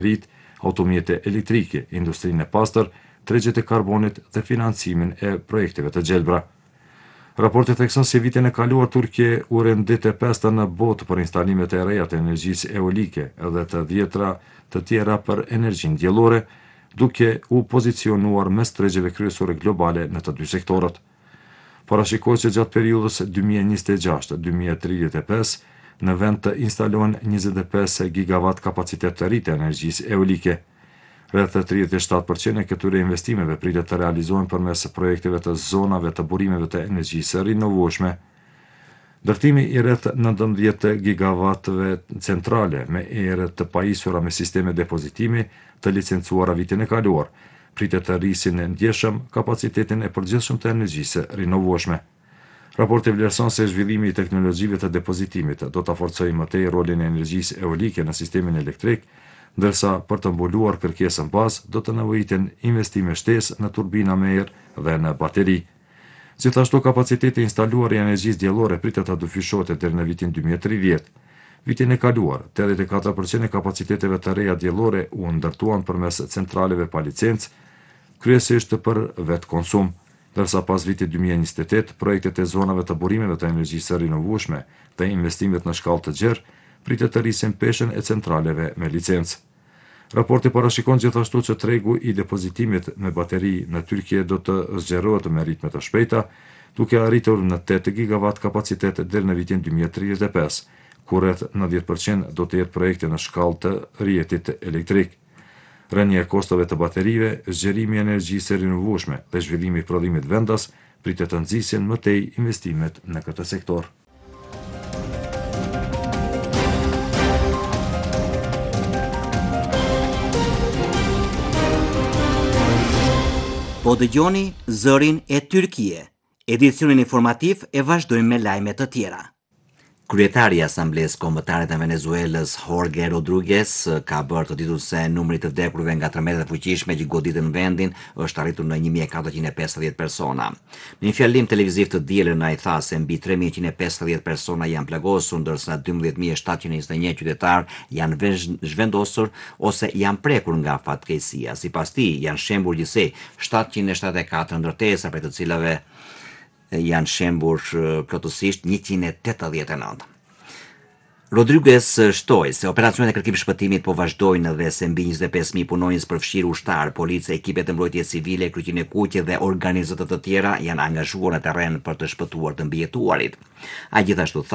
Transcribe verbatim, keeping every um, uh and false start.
rrit, automjete elektrike, industrinë e pastër, tregjet e karbonit dhe financimin e projekteve të gjelbra. Raporti thekson se vitin e kaluar Turqia u rendit e pesta në botë për instalimet e reja të energjisë eolike edhe të dhjetra të tjera për energjinë diellore, duke u pozicionuar mes tregjeve kryesore globale në të dy sektorët. Parashikohet se gjatë periudhës dy mijë e njëzet e gjashtë deri në dy mijë e tridhjetë e pesë në vend të instalohen njëzet e pesë gigawatt kapacitet të ri të energjisë eolike. Rreth tridhjetë e shtatë përqind e këtyre investimeve pritet të realizohen përmes projekteve të zonave të burimeve të energjisë rinovueshme. Ndërtimi i rreth nëntëmbëdhjetë gigawattëve centrale me erë të pajisura me sisteme depozitimi të licencuara vitin e kaluar, pritet të rrisin në ndjeshëm kapacitetin e përgjithshëm të energjisë rinovueshme. Raporti vlerëson se zhvillimi i teknologjive të depozitimit do ta forcojë më tej rolin e energjisë eolike në sistemin elektrik, ndërsa për të mbuluar kërkesën bazë do të nevojiten investime shtesë në turbina me erë dhe në bateri. Gjithashtu kapaciteti instaluar i energjisë diellore pritet të dyfishohet deri në vitin dy mijë e tridhjetë. Vitin e kaluar, tetëdhjetë e katër përqind e kapaciteteve të reja diellore u ndërtuan përmes centraleve pa licencë, kryesisht për vetë konsum, ndërsa pas vitit dy mijë e njëzet e tetë, projektet e zonave të burimeve të energjisë rinovueshme dhe investimet në shkallë të gjerë pritet të rrisin peshën e centraleve me licencë. Raporti parashikon gjithashtu që tregu i depozitimit me bateri në Turqi do të zgjerohet me ritme të shpejta, duke arritur në tetë gigawatt kapacitet deri në vitin dy mijë e tridhjetë e pesë, ku rreth nëntëdhjetë përqind do të jetë projekte në shkallë të rrjetit elektrik. Rënja e kostove të baterive, zgjerimi i energjisë rinovueshme dhe zhvillimi i prodhimit vendas pritet të nxisin më tej investimet në këtë sektor. Po dëgjoni Zërin e Tyrkie. Edicionin informativ e vazhdojmë me lajme të tjera. Kryetari i Asamblesë Kombëtare të Venezuelës, Jorge Rodriguez, ka bërë të ditur se numri të vdekurve nga tërmetet e fuqishme që goditën vendin është arritur në një mijë e katërqind e pesëdhjetë persona. Në një fjalim televiziv të dielën ai tha se mbi tre mijë e njëqind e pesëdhjetë persona janë plagosur, ndërsa dymbëdhjetë mijë e shtatëqind e njëzet e një qytetarë janë zhvendosur ose janë prekur nga fatkeqësia. Sipas tij, janë shembur gjithsej shtatëqind e shtatëdhjetë e katër ndërtesa, prej të cilave janë shembur plotësisht njëqind e tetëdhjetë e nëntë. Rodriguez shtoi se operacionet e kërkim shpëtimit po vazhdojnë dhe se mbi njëzet e pesë mijë punonjës përfshirë ushtar, policë, ekipet e mbrojtjes civile, kryqëzim e kuqe dhe organizata të tjera janë angazhuar në terren për të shpëtuar të mbijetuarit. Ai gjithashtu